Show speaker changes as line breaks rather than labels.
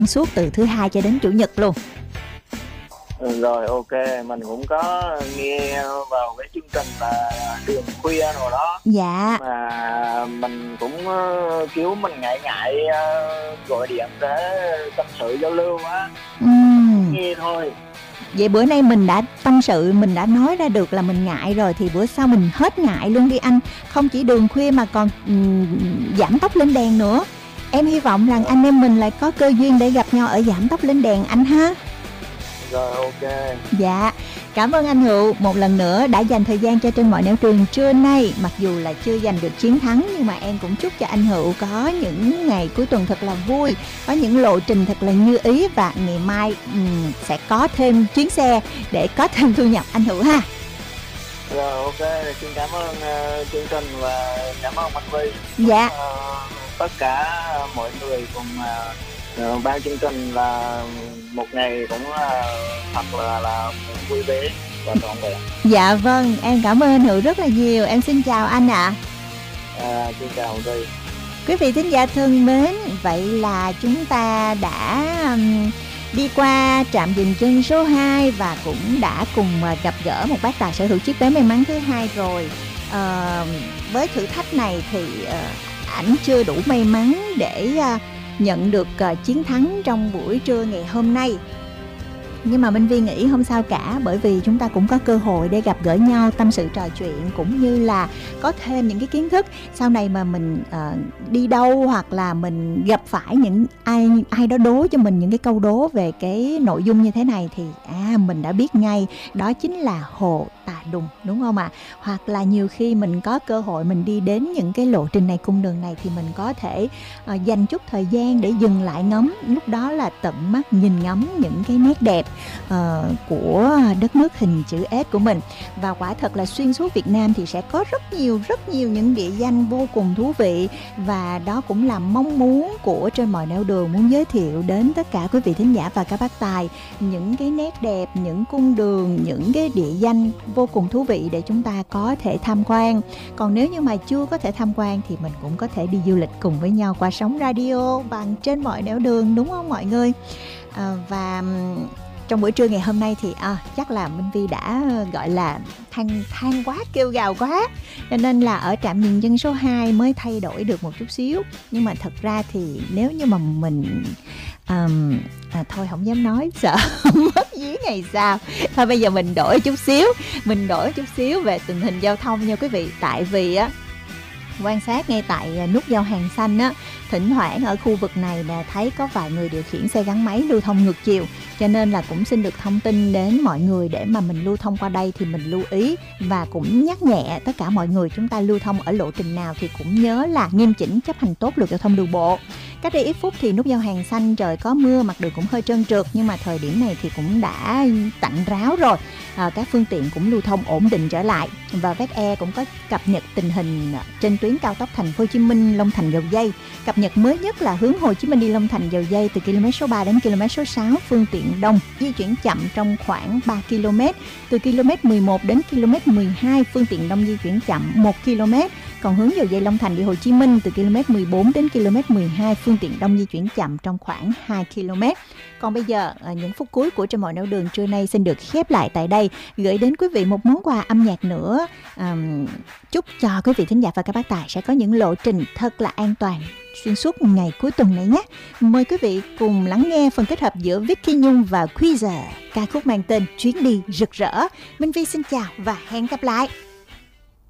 suốt từ thứ Hai cho đến Chủ nhật luôn.
Rồi ok, mình cũng có nghe vào cái chương trình là Đường Khuya rồi đó.
Dạ.
Mà mình cũng kiểu mình ngại gọi điện để tâm sự giao lưu á. Nghe thôi.
Vậy bữa nay mình đã tâm sự, mình đã nói ra được là mình ngại rồi, thì bữa sau mình hết ngại luôn đi anh. Không chỉ Đường Khuya mà còn Giảm Tóc Lên Đèn nữa. Em hy vọng rằng anh em mình lại có cơ duyên để gặp nhau ở Giảm Tóc Lên Đèn anh ha.
Rồi ok.
Dạ, cảm ơn anh Hữu một lần nữa đã dành thời gian cho Trên Mọi Nẻo Đường trưa nay. Mặc dù là chưa giành được chiến thắng, nhưng mà em cũng chúc cho anh Hữu có những ngày cuối tuần thật là vui, có những lộ trình thật là như ý, và ngày mai sẽ có thêm chuyến xe để có thêm thu nhập anh Hữu ha.
Rồi ok, xin cảm ơn chương trình và cảm ơn Minh Vi.
Dạ.
Tất cả mọi người cùng ban chương trình là một ngày cũng thật là vui vẻ và trọn vẹn.
Dạ vâng, em cảm ơn anh Hữu rất là nhiều. Em xin chào anh ạ.
Xin chào Vi.
Quý vị thính giả thân mến, vậy là chúng ta đã đi qua trạm dừng chân số 2 và cũng đã cùng gặp gỡ một bác tài sở hữu chiếc vé may mắn thứ 2 rồi. Với thử thách này thì ảnh chưa đủ may mắn để nhận được chiến thắng trong buổi trưa ngày hôm nay. Nhưng mà Minh Vi nghĩ không sao cả, bởi vì chúng ta cũng có cơ hội để gặp gỡ nhau, tâm sự trò chuyện, cũng như là có thêm những cái kiến thức sau này mà mình đi đâu, hoặc là mình gặp phải những ai đó đố cho mình những cái câu đố về cái nội dung như thế này thì mình đã biết ngay đó chính là Hồ Tà Đùng, đúng không ạ? Hoặc là nhiều khi mình có cơ hội mình đi đến những cái lộ trình này, cung đường này, thì mình có thể dành chút thời gian để dừng lại ngắm, lúc đó là tận mắt nhìn ngắm những cái nét đẹp của đất nước hình chữ S của mình. Và quả thật là xuyên suốt Việt Nam thì sẽ có rất nhiều những địa danh vô cùng thú vị, và đó cũng là mong muốn của Trên Mọi Nẻo Đường, muốn giới thiệu đến tất cả quý vị thính giả và các bác tài những cái nét đẹp, những cung đường, những cái địa danh vô cùng thú vị để chúng ta có thể tham quan. Còn nếu như mà chưa có thể tham quan thì mình cũng có thể đi du lịch cùng với nhau qua sóng radio bằng Trên Mọi Nẻo Đường, đúng không mọi người? Và trong buổi trưa ngày hôm nay thì chắc là Minh Vi đã gọi là than quá, kêu gào quá, cho nên là ở trạm dừng chân số 2 mới thay đổi được một chút xíu. Nhưng mà thật ra thì nếu như mà mình thôi không dám nói, sợ mất vé ngày sau. Thôi bây giờ mình đổi chút xíu về tình hình giao thông nha quý vị. Tại vì quan sát ngay tại nút giao Hàng Xanh á, thỉnh thoảng ở khu vực này là thấy có vài người điều khiển xe gắn máy lưu thông ngược chiều, cho nên là cũng xin được thông tin đến mọi người để mà mình lưu thông qua đây thì mình lưu ý, và cũng nhắc nhẹ tất cả mọi người chúng ta lưu thông ở lộ trình nào thì cũng nhớ là nghiêm chỉnh chấp hành tốt luật giao thông đường bộ. Cách đây ít phút thì nút giao Hàng Xanh trời có mưa, mặt đường cũng hơi trơn trượt, nhưng mà thời điểm này thì cũng đã tạnh ráo rồi, các phương tiện cũng lưu thông ổn định trở lại. Và VTE cũng có cập nhật tình hình trên tuyến cao tốc Thành phố Hồ Chí Minh Long Thành Dầu Giây. Cập nhật mới nhất là hướng Hồ Chí Minh đi Long Thành Dầu Giây từ km số 3 đến km số 6 phương tiện đông di chuyển chậm trong khoảng 3 km, từ km 11 đến km 12 phương tiện đông di chuyển chậm 1 km. Còn hướng Dầu Giây Long Thành đi Hồ Chí Minh từ km 14 đến km 12 phương tiện đông di chuyển chậm trong khoảng 2 km. Còn bây giờ những phút cuối của Trên Mọi Nẻo Đường trưa nay xin được khép lại tại đây, gửi đến quý vị một món quà âm nhạc nữa. Chúc cho quý vị thính giả và các bác tài sẽ có những lộ trình thật là an toàn xuyên suốt ngày cuối tuần này nhé. Mời quý vị cùng lắng nghe phần kết hợp giữa Vicky Nhung và Quiz, ca khúc mang tên Chuyến Đi Rực Rỡ. Minh Vi xin chào và hẹn gặp lại.